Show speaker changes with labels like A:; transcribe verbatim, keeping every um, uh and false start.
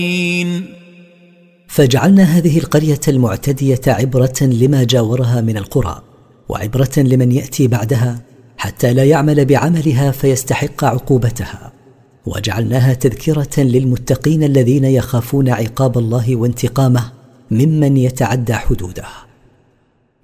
A: فجعلنا هذه القرية المعتدية عبرة لما جاورها من القرى، وعبرة لمن يأتي بعدها حتى لا يعمل بعملها فيستحق عقوبتها، وجعلناها تذكرة للمتقين الذين يخافون عقاب الله وانتقامه ممن يتعدى حدوده.